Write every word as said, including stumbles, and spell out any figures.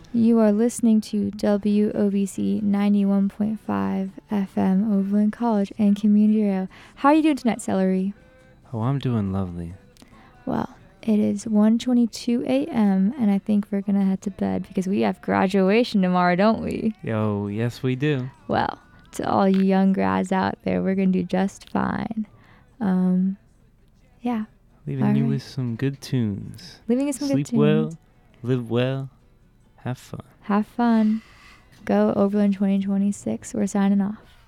You are listening to W O B C ninety-one point five F M Overland College and Community Radio. How are you doing tonight, Celery? Oh, I'm doing lovely. Well, it is one twenty-two a.m. and I think we're going to head to bed because we have graduation tomorrow, don't we? Yo, yes we do. Well, to all you young grads out there, we're going to do just fine. Um, yeah. Leaving all you right. with some good tunes. Leaving us some Sleep good tunes. well, live well, have fun. Have fun. Go Overland twenty twenty-six. We're signing off.